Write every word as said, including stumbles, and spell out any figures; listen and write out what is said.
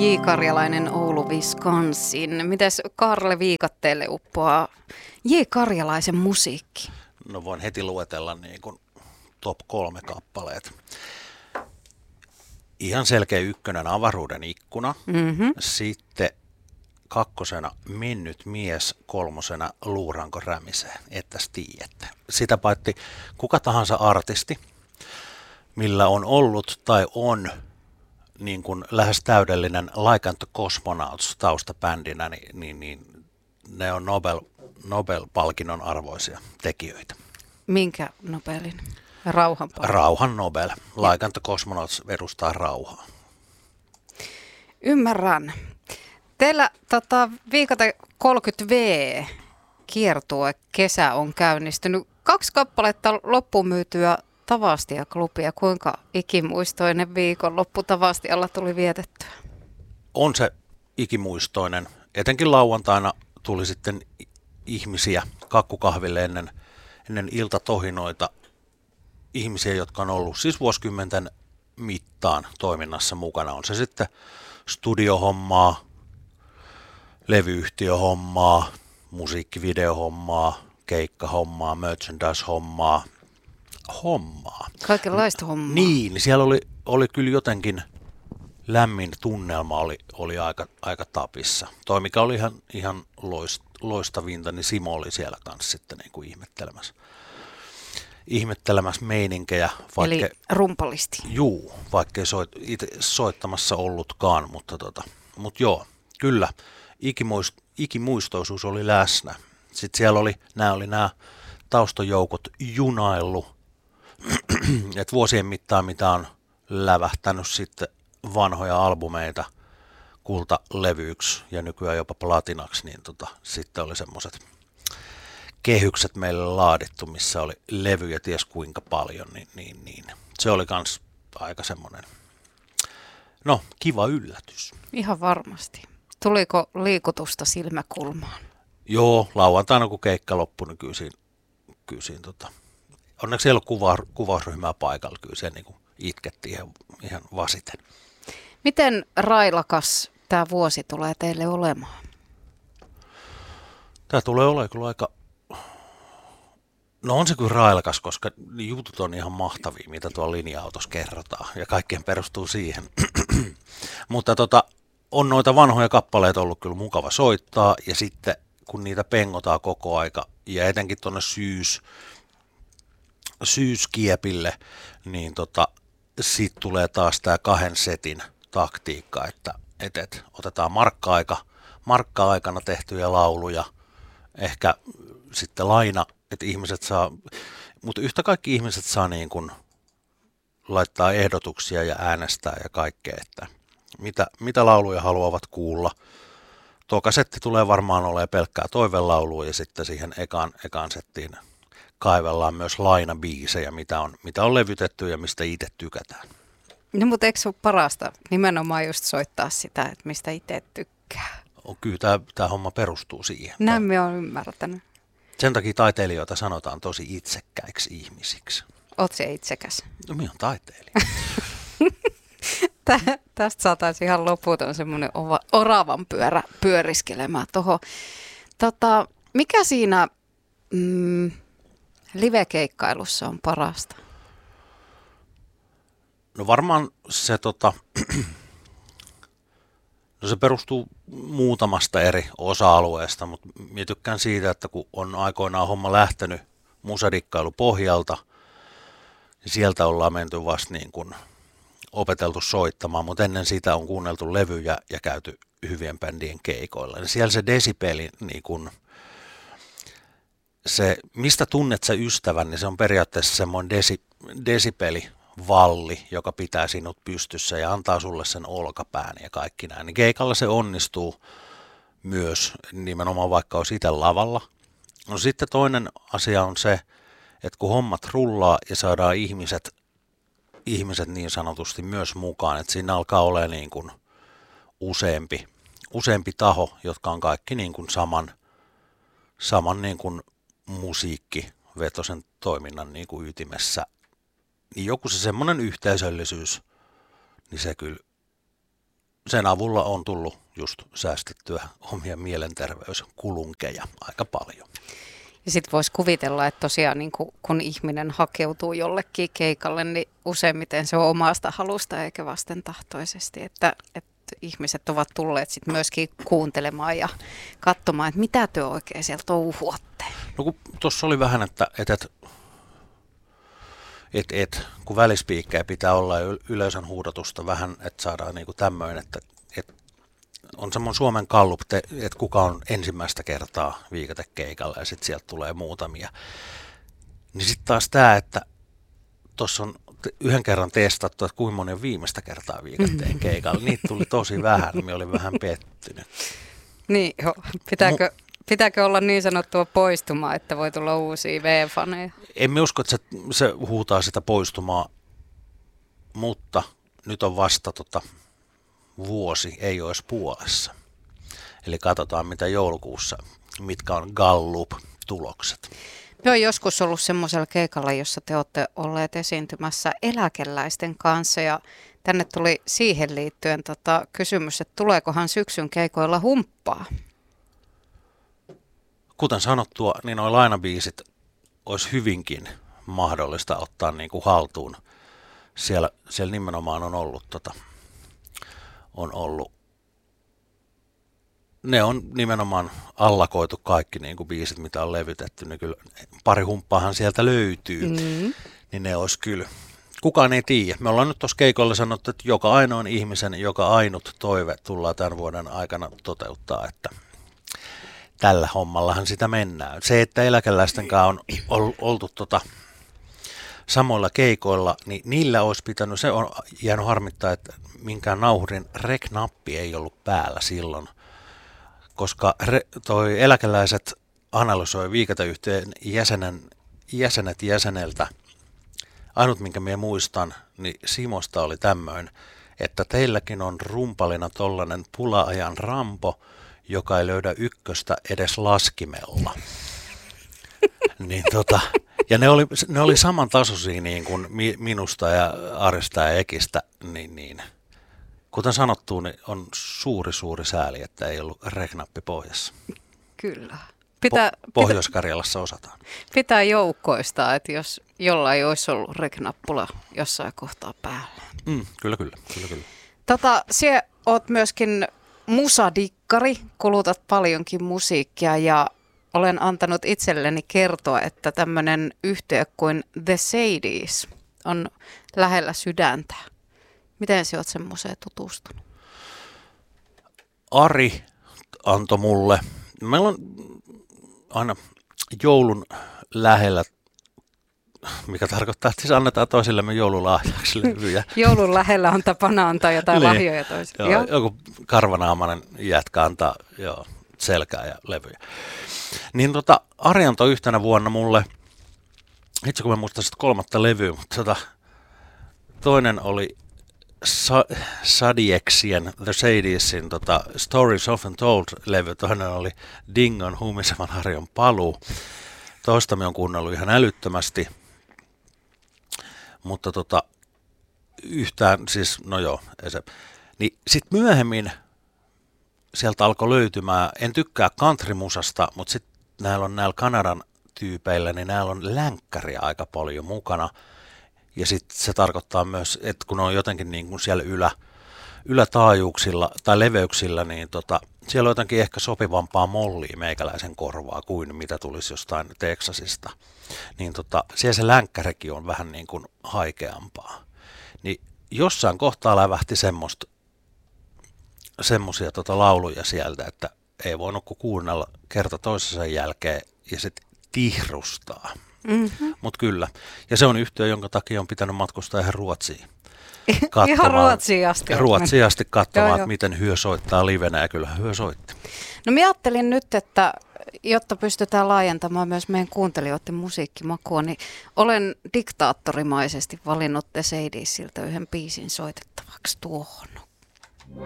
J. Karjalainen, Oulu, Wisconsin. Mites Kaarle Viikatteelle uppoaa J. Karjalaisen musiikki? No voin heti luetella niin kuin top kolme kappaleet. Ihan selkeä ykkönen Avaruuden ikkuna. Mm-hmm. Sitten kakkosena Mennyt mies, kolmosena Luuranko rämisee, ettäs tiedätte. Sitä paitsi kuka tahansa artisti, millä on ollut tai on niin kuin lähes täydellinen Like and the Cosmonauts taustabändinä, niin, niin, niin ne on Nobel, Nobel-palkinnon arvoisia tekijöitä. Minkä Nobelin? Rauhan palkinnon. Rauhan Nobel. Like and the Cosmonauts edustaa rauhaa. Ymmärrän. Teillä tota, Viikate kolmekymmentä V kiertue kesä on käynnistynyt. Kaksi kappaletta loppuun myytyä Tavastia-klubia. Kuinka ikimuistoinen viikonloppu Tavastialla tuli vietettyä? On se ikimuistoinen. Etenkin lauantaina tuli sitten ihmisiä kakkukahville ennen, ennen iltatohinoita. Ihmisiä, jotka on ollut siis vuosikymmenten mittaan toiminnassa mukana. On se sitten studiohommaa, levyyhtiöhommaa, musiikkivideohommaa, keikkahommaa, merchandise-hommaa, hommaa. Kaikenlaista hommaa. Niin, siellä oli, oli kyllä jotenkin lämmin tunnelma oli, oli aika, aika tapissa. Toi, mikä oli ihan, ihan loist, loistavinta, niin Simo oli siellä kanssa sitten niin kuin ihmettelemässä. ihmettelemässä meininkejä. Vaikka, eli rumpalisti. Juu, vaikkei soit, itse soittamassa ollutkaan, mutta, tota, mutta joo, kyllä, ikimuist, ikimuistoisuus oli läsnä. Sitten siellä oli, nämä oli nämä taustajoukot junaillu, että vuosien mittaan mitä on lävähtänyt sitten vanhoja albumeita kultalevyiksi ja nykyään jopa platinaksi, niin tota, sitten oli semmoiset kehykset meille laadittu, missä oli levyjä ties kuinka paljon, niin, niin, niin. Se oli kans aika semmoinen, no kiva yllätys. Ihan varmasti. Tuliko liikutusta silmäkulmaan? Joo, lauantaina kun keikka loppui, niin kyllä siinä, kyllä siinä tota, onneksi ei ollut kuva, kuvausryhmää paikalla, kyllä siellä niin kuin itkettiin ihan, ihan vasiten. Miten railakas tämä vuosi tulee teille olemaan? Tämä tulee olemaan kyllä aika, no on se kyllä railakas, koska jutut on ihan mahtavia, mitä tuolla linja-autossa kerrotaan, ja kaikkeen perustuu siihen. Mutta tota, on noita vanhoja kappaleita ollut kyllä mukava soittaa, ja sitten kun niitä pengotaan koko aika, ja etenkin tuonne syys, syyskiepille, niin tota, sitten tulee taas tämä kahden setin taktiikka, että et, et, otetaan markka-aika, markka-aikana tehtyjä lauluja, ehkä sitten laina, että ihmiset saa, mutta yhtä kaikki ihmiset saa niin kuin laittaa ehdotuksia ja äänestää ja kaikkea, että mitä, mitä lauluja haluavat kuulla. Tuo kasetti tulee varmaan olemaan pelkkää toivelaulua ja sitten siihen ekaan, ekaan settiin kaivellaan myös lainabiisejä, mitä on, mitä on levytetty ja mistä itse tykätään. No mutta eikö se ole parasta nimenomaan just soittaa sitä, että mistä itse tykkää? Kyllä tämä, tämä homma perustuu siihen. Näin me on ymmärtänyt. Sen takia taiteilijoita sanotaan tosi itsekkäiksi ihmisiksi. Oot se itsekäs? No minä olen taiteilija. Tä, tästä saataisiin ihan loputon semmoinen oravan pyörä pyöriskelemään tuohon. Tota, mikä siinä mm, livekeikkailussa on parasta? No varmaan se, tota, no se perustuu muutamasta eri osa-alueesta, mutta minä tykkään siitä, että kun on aikoinaan homma lähtenyt musadikkailun-pohjalta, niin sieltä ollaan menty vasta niin kuin opeteltu soittamaan, mutta ennen sitä on kuunneltu levyjä ja käyty hyvien bändien keikoilla. Ja siellä se desibeli, niin kun, se, mistä tunnet sä ystävän, niin se on periaatteessa semmoinen desi, desibelivalli, joka pitää sinut pystyssä ja antaa sulle sen olkapään ja kaikki näin. Niin keikalla se onnistuu myös nimenomaan vaikka olisi itse lavalla. No sitten toinen asia on se, että kun hommat rullaa ja saadaan ihmiset ihmiset niin sanotusti myös mukaan, että siinä alkaa olla niin kuin useampi, useampi taho, jotka on kaikki niin kuin saman, saman niin kuin musiikkivetoisen toiminnan niin kuin ytimessä. Niin joku se semmoinen yhteisöllisyys, niin se kyllä sen avulla on tullut just säästettyä omia mielenterveyskulunkeja aika paljon. Ja sitten voisi kuvitella, että tosiaan niin kun, kun ihminen hakeutuu jollekin keikalle, niin useimmiten se on omasta halusta eikä vastentahtoisesti, että, että ihmiset ovat tulleet sitten myöskin kuuntelemaan ja katsomaan, että mitä te oikein sieltä touhuatte. No kun tuossa oli vähän, että, että, että et, et, kun välispiikkejä pitää olla ja yleisön huudatusta vähän, että saadaan niinku tämmöinen, että et on semmoinen Suomen gallup, että kuka on ensimmäistä kertaa viikatekeikalla ja sitten sieltä tulee muutamia. Niin sitten taas tämä, että tuossa on yhden kerran testattu, että kuinka moni on viimeistä kertaa viikateen keikalla. Niitä tuli tosi vähän, niin minä olin vähän pettynyt. Niin, jo. Pitääkö... Mu- Pitääkö olla niin sanottua poistumaa, että voi tulla uusia V-faneja? En usko, että se, se huutaa sitä poistumaa, mutta nyt on vasta tota, vuosi, ei ole edes puolessa. Eli katsotaan mitä joulukuussa, mitkä on Gallup-tulokset. Me on joskus ollut semmoisella keikalla, jossa te olette olleet esiintymässä eläkeläisten kanssa ja tänne tuli siihen liittyen tota, kysymys, että tuleekohan syksyn keikoilla humppaa? Kuten sanottua, niin nuo lainabiisit olisi hyvinkin mahdollista ottaa niin kuin haltuun. Siellä, siellä nimenomaan on ollut, tota, on ollut, ne on nimenomaan allakoitu kaikki niin kuin biisit, mitä on levytetty. Niin kyllä pari humppaahan sieltä löytyy, mm. niin ne olisi kyllä. Kukaan ei tiedä. Me ollaan nyt tuossa keikolla sanottu, että joka ainoan ihmisen, joka ainut toive tullaan tämän vuoden aikana toteuttaa, että tällä hommallahan sitä mennään. Se, että eläkeläistenkaan on oltu tota samoilla keikoilla, niin niillä olisi pitänyt, se on jäänyt harmittaa, että minkään nauhurin rek-nappi ei ollut päällä silloin, koska re, toi eläkeläiset analysoi viikateyhtiön jäsenen, jäsenet jäseneltä. Ainut, minkä minä muistan, niin Simosta oli tämmöinen, että teilläkin on rumpalina tollainen pula-ajan rampo, joka ei löydä ykköstä edes laskimella. niin tota, ja ne oli, ne oli samantasoisia niin kuin minusta ja Arista ja Ekistä, niin, niin kuten sanottu, niin on suuri suuri sääli, että ei ollut reknappi pohjassa. Kyllä. Pitää, po- Pohjois-Karjalassa osataan. Pitää joukkoistaa, että jos jollain olisi ollut reknappula jossain kohtaa päällä. Mm, kyllä, kyllä, kyllä, kyllä. Tota, sinä olet myöskin musadikkari, kulutat paljonkin musiikkia ja olen antanut itselleni kertoa, että tämmöinen yhtye kuin The Sadies on lähellä sydäntä. Miten sinä olet semmoiseen tutustunut? Ari antoi mulle. Meillä on aina joulun lähellä, mikä tarkoittaa, että siis annetaan toisillemme joululahjaksi levyjä. Joulun lähellä on tapana antaa jotain niin, lahjoja toisille. Joo, joku karvanaamainen jätkä antaa joo, selkää ja levyjä. Niin tota, Ari antoi yhtenä vuonna mulle, itse kun mä muistan sitä kolmatta levyä, mutta tota, toinen oli Sa- Sadieksien, The Sadiesin tota, Stories Often Told-levy, toinen oli Dingon huumisevan harjon paluu. Toista me on kuunnellut ihan älyttömästi, mutta tota, yhtään, siis no joo, se. Niin sitten myöhemmin sieltä alkoi löytymään, en tykkää countrymusasta, mutta sitten näillä on näillä Kanadan tyypeillä, niin näillä on länkkäriä aika paljon mukana. Ja sitten se tarkoittaa myös, että kun on jotenkin niin kuin siellä ylä, ylätaajuuksilla tai leveyksillä, niin tota, siellä on jotenkin ehkä sopivampaa mollia meikäläisen korvaa kuin mitä tulisi jostain Teksasista. Niin tota, siellä se länkkärikin on vähän niin kuin haikeampaa. Niin jossain kohtaa lävähti semmoista, semmoisia tota lauluja sieltä, että ei voinut kuin kuunnella kerta toisensa jälkeen ja sitten tihrustaa. Mm-hmm. Mutta kyllä. Ja se on yhtiö, jonka takia on pitänyt matkustaa ihan Ruotsiin. Ihan Ruotsiin asti. Ruotsiin asti katsomaan, että miten hyö soittaa livenä, ja kyllä hyö soitti. No minä ajattelin nyt, että jotta pystytään laajentamaan myös meidän kuuntelijoiden musiikkimakua, niin olen diktaattorimaisesti valinnut The Sadiesilta yhden biisin soitettavaksi tuohon.